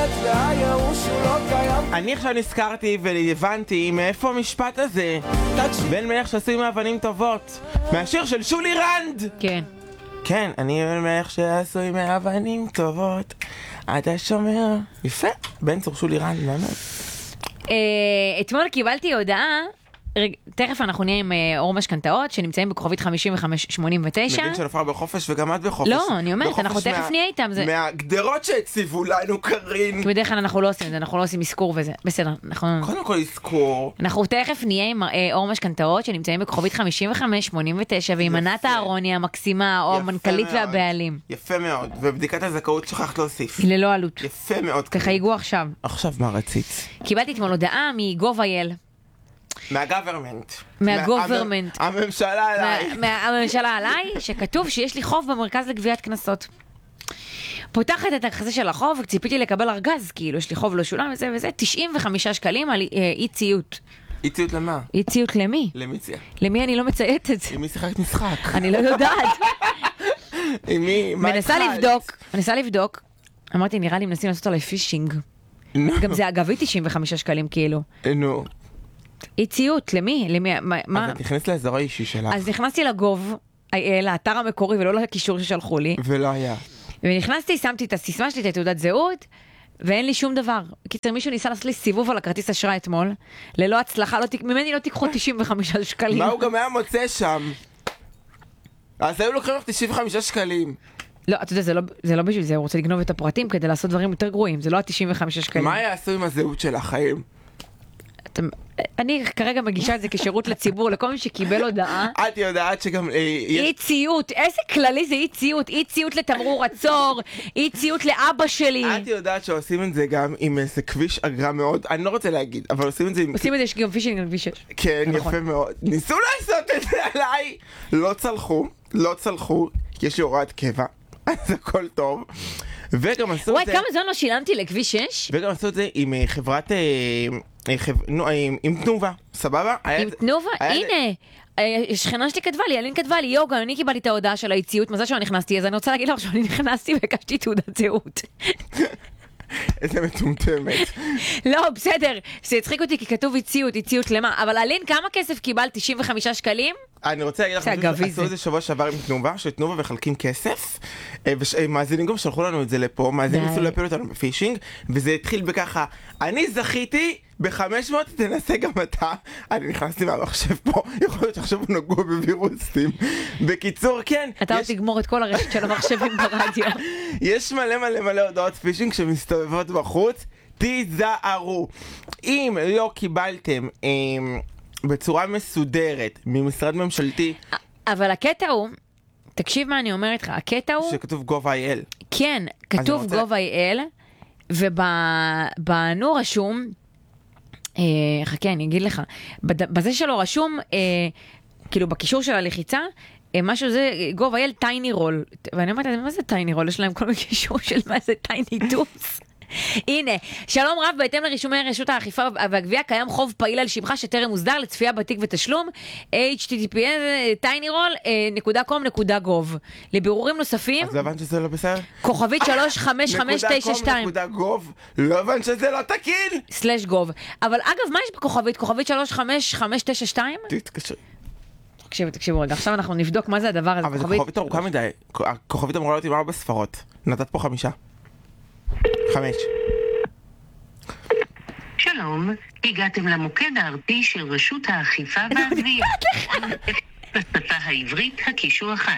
אני עכשיו נזכרתי והבנתי מאיפה המשפט הזה. בן מלך שעשוי מאבנים טובות, מהשיר של שולי רנד. כן. כן, אני בן מלך שעשוי מאבנים טובות, אתה שומע? יפה, בן צור שולי רנד, באמת. אתמול קיבלתי הודעה, תכף אנחנו נהיה עם אור משכנתאות שנמצאים בכוכבית 55-89. מבין שנופר בחופש וגם את בחופש. לא, אני אומרת, אנחנו תכף נהיה איתם. מהגדרות שהציבו לנו, קרין. בדרך כלל אנחנו לא עושים את זה, אנחנו לא עושים אזכור וזה. בסדר, קודם כל אזכור. אנחנו תכף נהיה עם אור משכנתאות שנמצאים בכוכבית 55-89 ועם ענת אהרוני המקסימה או המנכ"לית והבעלים. יפה מאוד, ובדיקת הזכאות שכחת להוסיף. היא ללא עלות. יפה מאוד. תחייגו עכשיו. עכשיו מה רצית? קיבלתי אתמול הודעה מגוב.איי.ל. מהגוברמנט. מהגוברמנט. הממשלה עליי. הממשלה עליי, שכתוב שיש לי חוב במרכז לגביית קנסות. פותחת את הכסה של החוב, ציפיתי לקבל ארגז, כאילו יש לי חוב לא שולם וזה וזה, 95 שקלים על אי ציות. אי ציות למה? אי ציות למי? למי ציה? למי אני לא מצייתת? עם מי שיחקת משחק? אני לא יודעת. עם מי? מנסה לבדוק. אמרתי, נראה לי מנסים לעשות עליי פישינג. גם זה אגבי 95 שקלים כאילו. נו. אי ציות, למי? מה? אז את נכנסת לאזור האישי שלך. אז נכנסתי לגוב, לאתר המקורי ולא לקישור ששלחו לי. ולא היה. ונכנסתי, שמתי את הסיסמה שלי, את תעודת זהות, ואין לי שום דבר. קיצר, מישהו ניסה לעשות לי סיבוב על הכרטיס אשראי אתמול, ללא הצלחה, ממני לא תיקחו 95 שקלים. מה הוא גם היה מוצא שם? אז היו לוקחים לך 95 שקלים. לא, אתה יודע, זה לא בשביל זה, הוא רוצה לגנוב את הפרטים כדי לעשות דברים יותר גרועים, זה לא ה-95 שקלים. מה יעשו עם הזהות של החיים? אני כרגע מגישה את זה כשירות לציבור, לכל מי שקיבל הודעה. את יודעת שגם... אי ציות, איזה כללי זה אי ציות? אי ציות לתמרור עצור, אי ציות לאבא שלי. את יודעת שעושים את זה גם עם איזה כביש אגרה מאוד, אני לא רוצה להגיד, אבל עושים את זה עם... עושים את זה גם פישינג על כביש 6. כן, יפה מאוד. ניסו לעשות את זה עליי, לא צלחו, יש לי הוראת קבע, אז הכל טוב. וגם עשו את זה... וואי, כמה זמן לא שילמתי לכביש 6? וגם עשו את זה עם חברת... עם תנובה, סבבה? עם תנובה? הנה, שכנה שלי כתבה לי, אלין כתבה לי, יוגה, אני קיבלתי את ההודעה של האיציות, מזל שלא נכנסתי, אז אני רוצה להגיד לך שאני נכנסתי והקשתי תעודת זהות. איזה מטומטמת. לא, בסדר, זה הצחיק אותי כי כתוב איציות למה, אבל אלין, כמה כסף קיבלת? 95 שקלים? אני רוצה להגיד לך, עשו את זה שבוע שעבר עם תנובה, שתנובה וחלקים כסף, ומאזינים גם שלחו לנו את זה לפה, מאזינים ניסו להפיל אותנו בפישינג, וזה התחיל בככה, אני זכיתי ב-500, תנסה גם אתה, אני נכנסתי מהמחשב פה, יכול להיות שעכשיו הוא נגוע בווירוסים, בקיצור, כן. אתה עוד תגמור את כל הרשת של המחשבים ברדיו. יש מלא הודעות פישינג שמסתובבות בחוץ, תיזהרו. אם לא קיבלתם בצורה מסודרת ממשרד ממשלתי, אבל הקטע הוא, תקשיב מה אני אומרת לך, הקטע הוא שכתוב gov.il. כן, כתוב gov.il, ובנו רשום, חכה אני אגיד לך, בזה שלו רשום, כאילו בקישור של הלחיצה, משהו זה gov.il tiny roll, ואני אומרת, מה זה tiny roll? יש להם כל מיני קישור של מה זה tiny dots. הנה, שלום רב, בהתאם לרישומי רשות האכיפה והגבייה קיים חוב פעיל על שמך שטרם מוסדר לצפייה בתיק ותשלום https://tinyroll.com.gov. לבירורים נוספים, אז לא הבנת שזה לא בסדר? כוכבית 35592 .com.gov, לא הבנת שזה לא תקין? /gov. אבל אגב, מה יש בכוכבית? כוכבית 35592? תתקשרי. תקשיבו רגע, עכשיו אנחנו נבדוק מה זה הדבר הזה. אבל זה כוכבית ארוכה מדי, הכוכבית אמורה להיות עם 4 ספרות, נתת פה 5. שלום, הגעתם למוקד הארצי של רשות האכיפה והגבייה. בשפה העברית הקישור 1.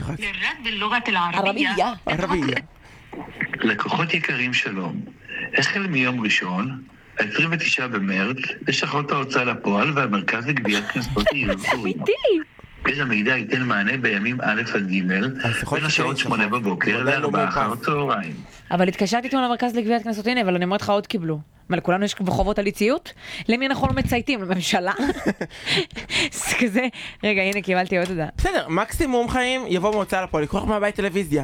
ערבייה. לקוחות יקרים שלום, החל מיום ראשון, 29 במרץ, לשכות ההוצאה לפועל והמרכז לגביית קנסות יהיו סגורים. המידע ייתן מענה בימים א' עד ג' בין השעות 8 בבוקר ל-4 אחר צהריים. אבל התקשרתי איתו למרכז לגביית קנסות, הנה, אבל אני אומרת לך עוד קיבלו. מה, לכולנו יש בחובות על איציות? למי אנחנו לא מצייתים? לממשלה? זה כזה, רגע, הנה, קיבלתי עוד הודעה. בסדר, מקסימום חיים יבוא מהוצאה לפועל, לקוח מהבית טלוויזיה.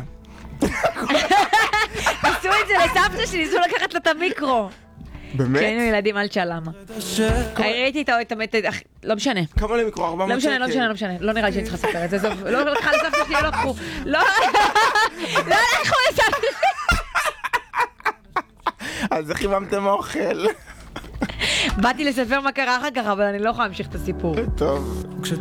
עשו את זה לסבתא שלי, ניסו לקחת לה את המיקרו. באמת? כן, ילדים אל תשלמה. ראיתי איתה את המתד, לא משנה. כמה למיקרו? 400 שקל? לא משנה. לא נראה לי שאני צריכה לספר את זה. לא לקחה לסבתא שלי, לא לקחו. לא לקחו לסבתא שלי. אז איך חיממתם אוכל? באתי לספר מה קרה אחר כך, אבל אני לא יכולה להמשיך את הסיפור. טוב.